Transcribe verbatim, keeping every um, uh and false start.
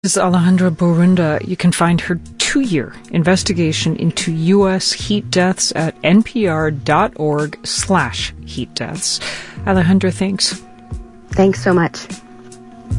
This is Alejandra Borunda. You can find her two-year investigation into U S heat deaths at npr.org slash heat deaths. Alejandra, thanks. Thanks so much.